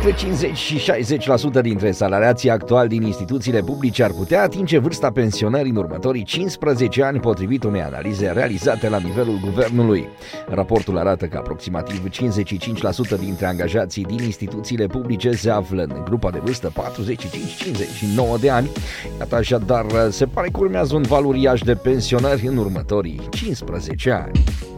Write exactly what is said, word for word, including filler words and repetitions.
Între cincizeci și șaizeci la sută dintre salariații actuali din instituțiile publice ar putea atinge vârsta pensionării în următorii cincisprezece ani, potrivit unei analize realizate la nivelul guvernului. Raportul arată că aproximativ cincizeci și cinci la sută dintre angajații din instituțiile publice se află în grupa de vârstă patruzeci și cinci cincizeci și nouă de ani. Iată, așadar, se pare că urmează un val uriaș de pensionări în următorii cincisprezece ani.